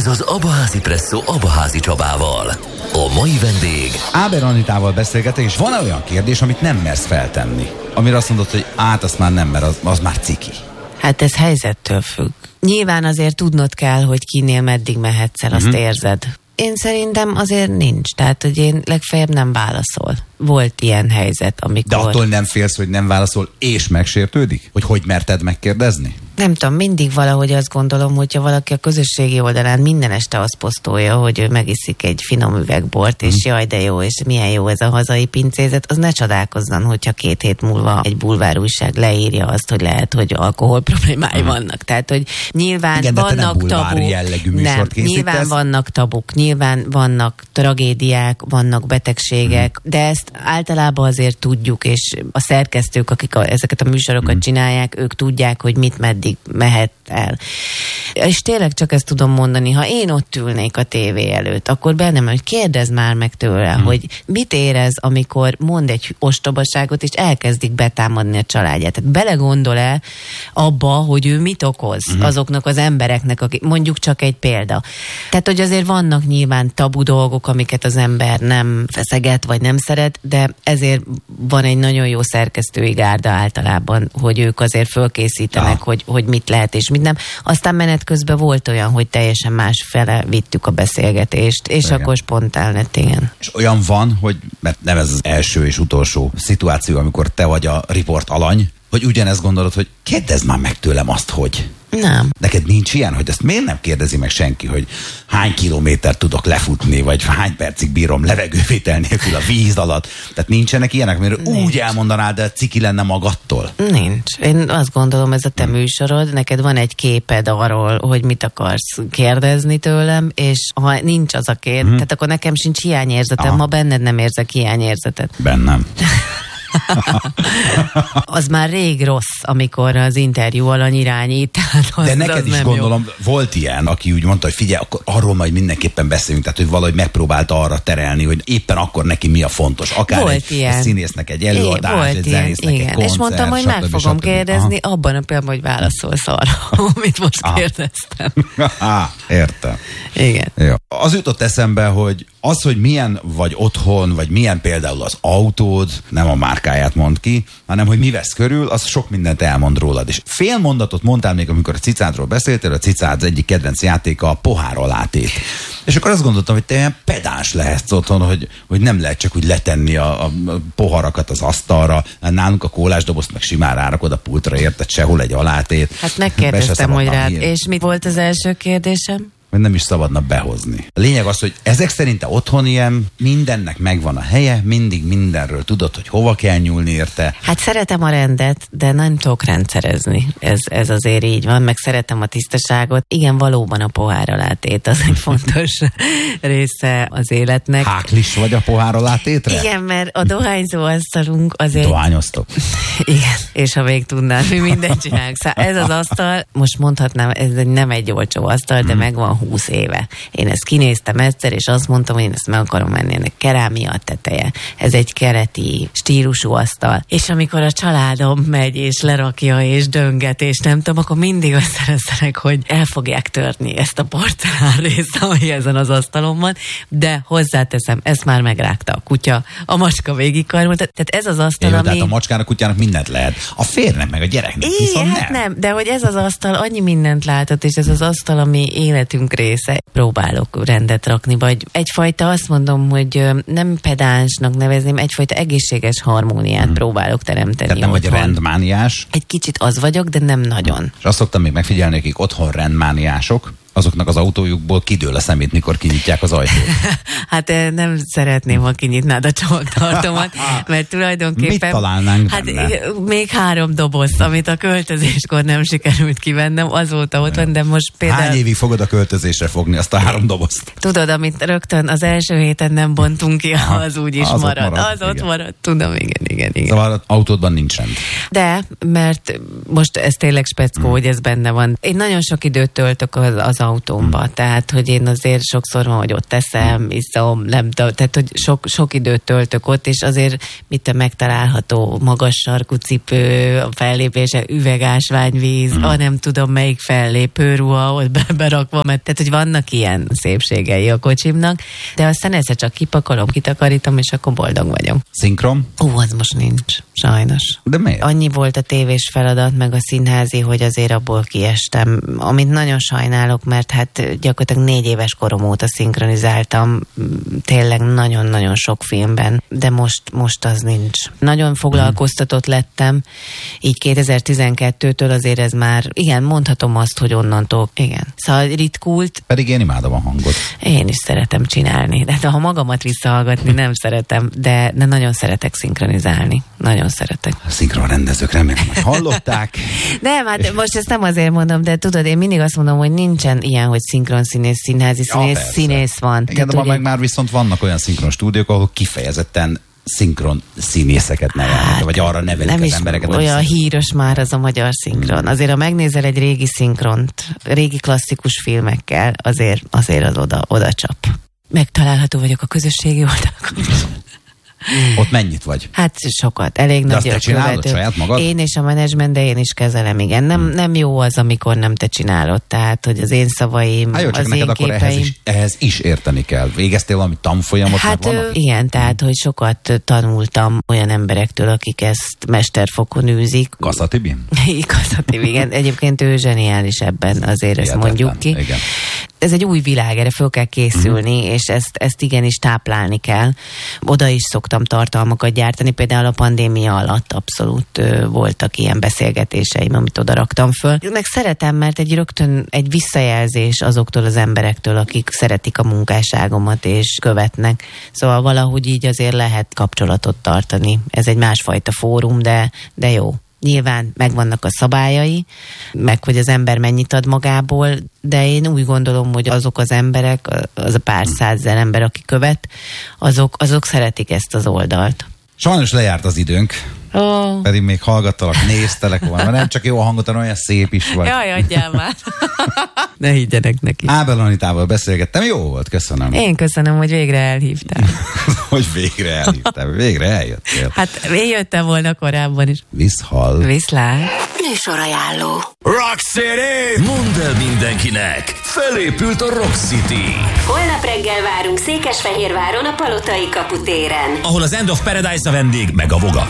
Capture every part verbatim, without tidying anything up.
Ez az Abaházi Presszó Abaházi Csabával. A mai vendég... Áber Anitával beszélgetek, és van olyan kérdés, amit nem mersz feltenni. Amire azt mondod, hogy át azt már nem, mert az, az már ciki. Hát ez helyzettől függ. Nyilván azért tudnod kell, hogy kinél meddig mehetsz el, azt uh-huh. érzed. Én szerintem azért nincs. Tehát, hogy én legfeljebb nem válaszol. Volt ilyen helyzet, amikor... De attól nem félsz, hogy nem válaszol, és megsértődik? Hogy hogy merted megkérdezni? Nem tudom, mindig valahogy azt gondolom, hogyha valaki a közösségi oldalán minden este azt posztolja, hogy ő megiszik egy finom üvegbort, és hmm. jaj, de jó, és milyen jó ez a hazai pincézet, az ne csodálkozzon, hogyha két hét múlva egy bulvárújság leírja azt, hogy lehet, hogy alkohol problémái hmm. vannak. Tehát, hogy nyilván igen, vannak tabuk. Nem, nyilván vannak tabuk, nyilván vannak tragédiák, vannak betegségek, hmm. de ezt általában azért tudjuk, és a szerkesztők, akik a, ezeket a műsorokat hmm. csinálják, ők tudják, hogy mit meddig mehet el. És tényleg csak ezt tudom mondani, ha én ott ülnék a tévé előtt, akkor bennem, hogy kérdezz már meg tőle, hmm. hogy mit érez, amikor mond egy ostobaságot, és elkezdik betámadni a családját. Tehát belegondol-e abba, hogy ő mit okoz hmm. azoknak az embereknek, akik, mondjuk csak egy példa. Tehát, hogy azért vannak nyilván tabu dolgok, amiket az ember nem feszeget, vagy nem szeret, de ezért van egy nagyon jó szerkesztői gárda általában, hogy ők azért fölkészítenek, ja. hogy, hogy mit lehet és mit nem. Aztán menet közben volt olyan, hogy teljesen másfele vittük a beszélgetést, és igen. akkor spontán lett, igen. És olyan van, hogy, mert nem ez az első és utolsó szituáció, amikor te vagy a riport alany, hogy ugyanezt gondolod, hogy kérdezd már meg tőlem azt, hogy... Nem. Neked nincs ilyen, hogy ezt miért nem kérdezi meg senki, hogy hány kilométert tudok lefutni, vagy hány percig bírom levegővétel nélkül a víz alatt. Tehát nincsenek ilyenek, mert nincs. Úgy elmondanád, de ciki lenne magadtól. Nincs. Én azt gondolom, ez a te hmm. műsorod, neked van egy képed arról, hogy mit akarsz kérdezni tőlem, és ha nincs az a kép, hmm. tehát akkor nekem sincs hiányérzetem, aha. ma benned nem érzek hiányérzetet. Bennem. Az már rég rossz, amikor az interjú alany irányít. Az, de neked is gondolom, jó. Volt ilyen, aki úgy mondta, hogy figyelj, akkor arról majd mindenképpen beszélünk, tehát hogy valahogy megpróbálta arra terelni, hogy éppen akkor neki mi a fontos. Akár volt egy, egy színésznek egy előadás, é, egy zenésznek egy koncert. És mondtam, hogy meg fogom kérdezni, aha. abban a pillanatban, hogy válaszolsz arra, amit most aha. kérdeztem. Á, értem. Igen. Jó. Az jutott eszembe, hogy az, hogy milyen vagy otthon, vagy milyen például az autód, nem a márkáját mond ki, hanem hogy mi vesz körül, az sok mindent elmond rólad. És fél mondatot mondtál még, amikor a cicádról beszéltél, a cicád egyik kedvenc játéka a pohár alátét. És akkor azt gondoltam, hogy te ilyen pedáns lehetsz otthon, hogy, hogy nem lehet csak úgy letenni a, a poharakat az asztalra, nálunk a kólásdobozt meg simán rárakod a pultra, érted, sehol egy alátét. Hát megkérdeztem, hogy rád. És mit volt az első kérdésem? Hogy nem is szabadna behozni. A lényeg az, hogy ezek szerint te otthon ilyen, mindennek megvan a helye, mindig mindenről tudod, hogy hova kell nyúlni érte. Hát szeretem a rendet, de nem tudok rendszerezni. Ez, ez azért így van, meg szeretem a tisztaságot. Igen, valóban a pohár alátét az egy fontos része az életnek. Háklis vagy a pohár alátétre? Igen, mert a dohányzó asztalunk azért... Dohányoztok. Igen, és ha még tudnád, mi mindent csinálunk. Szóval ez az asztal, most mondhatnám, ez nem egy olcsó asztal, de hmm. megvan húsz éve. Én ezt kinéztem egyszer, és azt mondtam, hogy én ezt meg akarom menni, ennek kerámia a teteje. Ez egy keleti stílusú asztal. És amikor a családom megy, és lerakja, és dönget, és nem tudom, akkor mindig összeresztelek, hogy el fogják törni ezt a porcelán részt, ami ezen az asztalon van, de hozzáteszem, ezt már megrágta a kutya, a macska végigkarmolta. Tehát ez az asztal, jó, ami... Tehát a macskának, kutyának mindent lehet. A férnek, meg a gyereknek viszont hát nem. nem. De hogy ez az asztal annyi mindent látott, és ez az asztal, ami életünk része. Próbálok rendet rakni, vagy egyfajta azt mondom, hogy nem pedánsnak nevezném, egyfajta egészséges harmóniát hmm. próbálok teremteni. Tehát nem vagy rendmániás? Egy kicsit az vagyok, de nem nagyon. És azt szoktam még megfigyelni, akik otthon rendmániások, azoknak az autójukból kidől a szemét, mikor kinyitják az ajtót. Hát nem szeretném, ha kinyitnád a csomagtartómat, mert tulajdonképpen... Mit találnánk hát benne? Még három doboz, amit a költözéskor nem sikerült kivennem, azóta ott van, de most például... Hány évig fogod a költözésre fogni azt a három dobozt? Tudod, amit rögtön az első héten nem bontunk ki, aha, az úgy is az marad. Ott marad. Az ott marad. Tudom, igen, igen, igen. Szóval az autódban nincs rend. De, mert most ez tényleg speckó, hmm. hogy ez benne van. Én nagyon sok időt töltök az, az autómba, mm. tehát, hogy én azért sokszor van, hogy ott teszem, iszom, nem tudom, tehát, hogy sok, sok időt töltök ott, és azért mit megtalálható magas sarkú cipő, a fellépése, üvegásványvíz, mm. a nem tudom melyik fellépőruha, ott be, berakva, mert tehát, hogy vannak ilyen szépségei a kocsimnak, de aztán egyszer csak kipakolom, kitakarítom, és akkor boldog vagyok. Szinkron? Ó, az most nincs, sajnos. De miért? Annyi volt a tévés feladat, meg a színházi, hogy azért abból kiestem, amit nagyon sajnálok, mert hát gyakorlatilag négy éves korom óta szinkronizáltam, tényleg nagyon-nagyon sok filmben, de most, most az nincs. Nagyon foglalkoztatott lettem, így kétezer-tizenkettőtől azért ez már, igen, mondhatom azt, hogy onnantól, igen. Szóval ritkult. Pedig én imádom a hangot. Én is szeretem csinálni, de ha magamat visszahallgatni nem szeretem, de, de nagyon szeretek szinkronizálni. Nagyon szeretek. A szinkron rendezők, remélem, hogy hallották. Nem, hát most ezt nem azért mondom, de tudod, én mindig azt mondom, hogy nincsen ilyen, hogy szinkron színész, színházi színész, ja, színész van. Igen, tehát, de ma ugye... meg már viszont vannak olyan szinkron stúdiók, ahol kifejezetten szinkron színészeket nevelnek, hát, vagy arra nevelik az embereket. Nem is olyan híres már az a magyar szinkron. Azért, ha megnézel egy régi szinkront, régi klasszikus filmekkel, azért, azért az oda, oda csap. Megtalálható vagyok a közösségi oldalakon. Ott mennyit vagy? Hát sokat, elég de nagy a követő. Saját magad? Én és a menedzsment, de én is kezelem, igen. Nem, hmm. nem jó az, amikor nem te csinálod, tehát, hogy az én szavaim, hát jó, csak az neked én akkor képeim. Ehhez is, ehhez is érteni kell. Végeztél valami tanfolyamot? Hát ö, igen, tehát, hogy sokat tanultam olyan emberektől, akik ezt mesterfokon űzik. Kassa Tibi? Kassa Tibi, igen. Egyébként ő zseniális ebben, azért ezt mondjuk ki. Igen. Ez egy új világ, erre föl kell készülni, mm. és ezt, ezt igenis táplálni kell. Oda is szoktam tartalmakat gyártani, például a pandémia alatt abszolút ö, voltak ilyen beszélgetéseim, amit oda raktam föl. Meg szeretem, mert egy rögtön egy visszajelzés azoktól az emberektől, akik szeretik a munkásságomat és követnek. Szóval valahogy így azért lehet kapcsolatot tartani. Ez egy másfajta fórum, de, de jó. Nyilván megvannak a szabályai, meg hogy az ember mennyit ad magából, de én úgy gondolom, hogy azok az emberek, az a pár százezer ember, aki követ, azok, azok szeretik ezt az oldalt. Sajnos lejárt az időnk. Oh. Pedig még hallgattalak, néztelek volna, nem csak jó hangot, hanem olyan szép is vagy. Jaj, adjál már. Ne higgyenek neki. Ábel Anitával beszélgettem, jó volt, köszönöm. Én köszönöm, hogy végre elhívtál. Hogy végre elhívtál, végre eljöttél. Hát én jöttem volna korábban is. Viszhal. Viszlát. Műsorajánló. Rock City! Mondd el mindenkinek, felépült a Rock City. Holnap reggel várunk Székesfehérváron a Palotai kaputéren, ahol az End of Paradise a vendég, meg a Voga.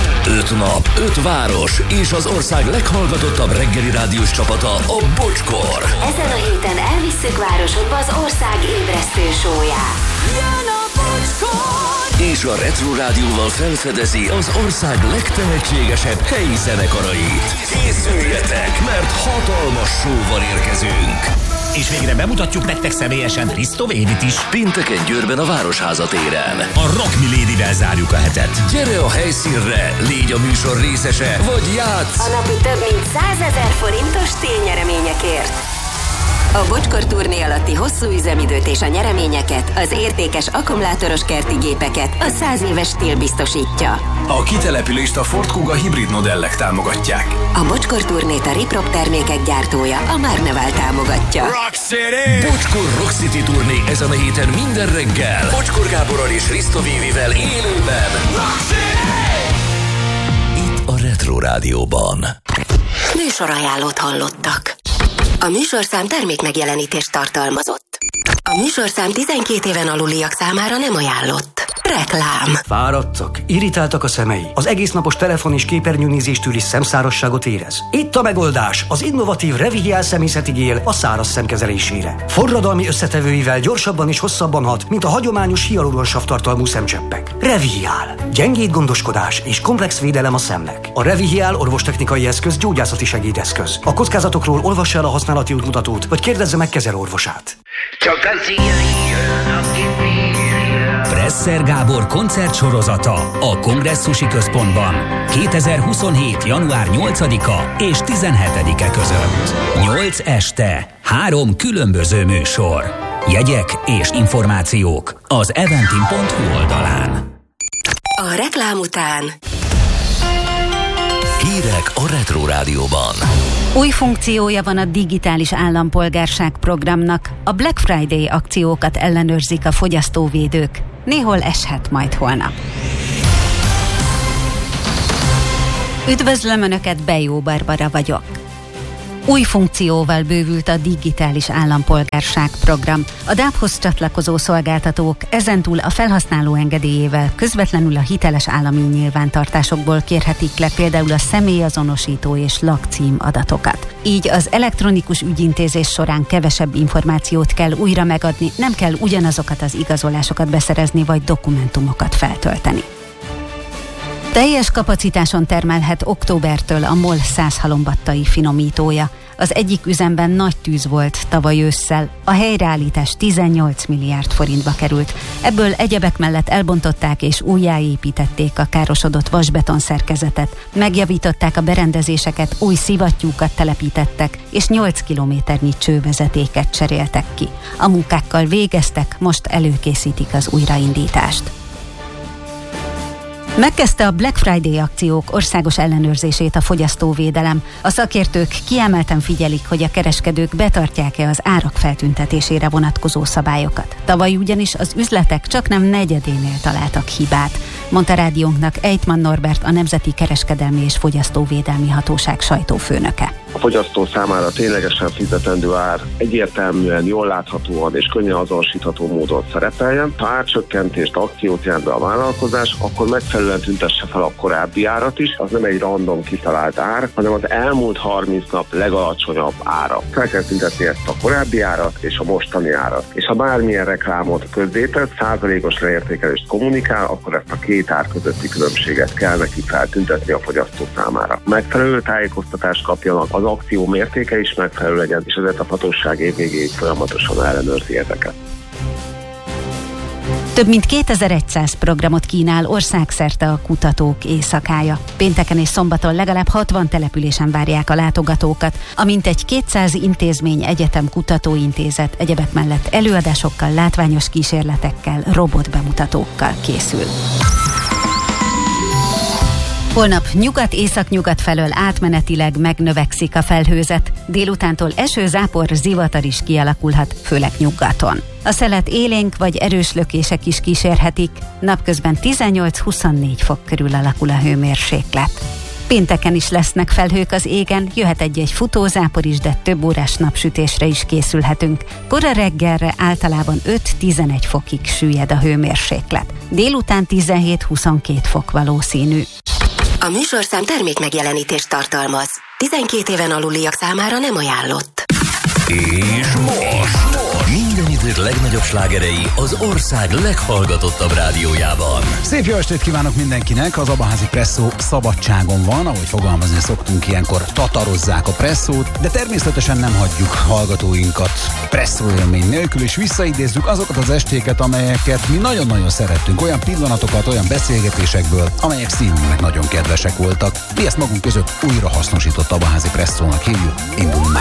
Öt nap, öt város és az ország leghallgatottabb reggeli rádiós csapata, a Bocskor. Ezen a héten elvisszük városodba az ország ébresztő sóját. Jön a Bocskor! És a Retro Rádióval felfedezi az ország legtehetségesebb helyi zenekarait. Készüljetek, mert hatalmas show-val érkezünk. És végre bemutatjuk nektek személyesen Risto Védit is. Pénteken Győrben a Városháza téren. A Rock Milady-vel zárjuk a hetet. Gyere a helyszínre, légy a műsor részese, vagy játsz! A napi több mint százezer forintos ténynyereményekért. A Bocskor turné alatti hosszú üzemidőt és a nyereményeket, az értékes akkumulátoros kerti gépeket a száz éves stíl biztosítja. A kitelepülést a Ford Kuga hibrid modellek támogatják. A Bocskor turnét a Riprop termékek gyártója, a Márneval támogatja. Rock City! Bocskor Rock City turné ezen a héten minden reggel. Bocskor Gáborral és Risto Vévivel élőben. Rock City! Itt a Retro Rádióban. Műsorajánlót hallottak. A műsorszám termékmegjelenítést tartalmazott. A műsorszám tizenkét éven aluliak számára nem ajánlott. Reklám. Fáradtak, irritáltak a szemei, az egésznapos telefon- és képernyőnézéstől is szemszárasságot érez. Itt a megoldás, az innovatív Revihial szemészeti gél a száraz szem kezelésére. Forradalmi összetevőivel gyorsabban és hosszabban hat, mint a hagyományos hialuronsav tartalmú szemcseppek. Revihial. Gyengéd gondoskodás és komplex védelem a szemnek. A Revihial orvostechnikai eszköz gyógyászati segédeszköz. A kockázatokról olvassa el a használati útmutatót, vagy kérdezze meg kezelőorvosát. Csak az ilyen, aki Presser Gábor koncertsorozata a Kongresszusi Központban kétezer-huszonhét. január nyolcadika és tizenhetedike között. Nyolc este, három különböző műsor. Jegyek és információk az eventim pont hu oldalán. A reklám után Hírek a Retro Rádióban. Új funkciója van a digitális állampolgárság programnak. A Black Friday akciókat ellenőrzik a fogyasztóvédők. Néhol eshet majd holnap. Üdvözlöm Önöket, Bejó Barbara vagyok. Új funkcióval bővült a digitális állampolgárság program. A dábhoz csatlakozó szolgáltatók ezentúl a felhasználó engedélyével közvetlenül a hiteles állami nyilvántartásokból kérhetik le például a személyazonosító és lakcím adatokat. Így az elektronikus ügyintézés során kevesebb információt kell újra megadni, nem kell ugyanazokat az igazolásokat beszerezni vagy dokumentumokat feltölteni. Teljes kapacitáson termelhet októbertől a MOL száz halombattai finomítója. Az egyik üzemben nagy tűz volt tavaly ősszel, a helyreállítás tizennyolc milliárd forintba került. Ebből egyebek mellett elbontották és újjáépítették a károsodott vasbeton szerkezetet, megjavították a berendezéseket, új szivattyúkat telepítettek, és nyolc kilométernyi csővezetéket cseréltek ki. A munkákkal végeztek, most előkészítik az újraindítást. Megkezdte a Black Friday akciók országos ellenőrzését a fogyasztóvédelem. A szakértők kiemelten figyelik, hogy a kereskedők betartják-e az árak feltüntetésére vonatkozó szabályokat. Tavaly ugyanis az üzletek csaknem negyedénél találtak hibát, mondta rádiónknak Ejtman Norbert, a Nemzeti Kereskedelmi és Fogyasztóvédelmi Hatóság sajtófőnöke. A fogyasztó számára ténylegesen fizetendő ár egyértelműen, jól láthatóan és könnyen azonosítható módon szerepeljen. Ha árcsökkentést, akciót jelent be a vállalkozás, akkor megfelelően tüntesse fel a korábbi árat is. Az nem egy random kitalált ár, hanem az elmúlt harminc nap legalacsonyabb ára. Fel kell tüntetni ezt a korábbi árat és a mostani árat. És ha bármilyen reklámot közzétett, százalékos leértékelést kommunikál, akkor ezt a két ár közötti különbséget kell neki feltüntetni a fogyasztó számára. Megfelelő tájékoztatást kapjanak, az akció mértéke is megfelelő legyen, és ezért a hatóság év végéig folyamatosan ellenőrzi ezeket. Több mint kétezer-száz programot kínál országszerte a Kutatók Éjszakája. Pénteken és szombaton legalább hatvan településen várják a látogatókat, a mintegy kétszáz intézmény, egyetem, kutatóintézet egyebek mellett előadásokkal, látványos kísérletekkel, robotbemutatókkal készül. Holnap nyugat-északnyugat felől átmenetileg megnövekszik a felhőzet. Délutántól eső, zápor, zivatar is kialakulhat, főleg nyugaton. A szelet élénk vagy erős lökések is kísérhetik. Napközben tizennyolc-huszonnégy fok körül alakul a hőmérséklet. Pénteken is lesznek felhők az égen, jöhet egy-egy futózápor is, de több órás napsütésre is készülhetünk. Kora reggelre általában öt-tizenegy fokig süllyed a hőmérséklet. Délután tizenhét-huszonkét fok valószínű. A műsorszám termék megjelenítést tartalmaz. tizenkét éven aluliak számára nem ajánlott. És most minden idők legnagyobb slágerei az ország leghallgatottabb rádiójában. Szép jó estét kívánok mindenkinek! Az Abaházi Presszó szabadságon van, ahogy fogalmazni szoktunk, ilyenkor tatarozzák a presszót, de természetesen nem hagyjuk hallgatóinkat presszó élmény nélkül, és visszaidézzük azokat az estéket, amelyeket mi nagyon-nagyon szerettünk, olyan pillanatokat, olyan beszélgetésekből, amelyek szívünknek nagyon kedvesek voltak. Mi ezt magunk között újra hasznosított Abaházi Presszónak hívjuk, indul már!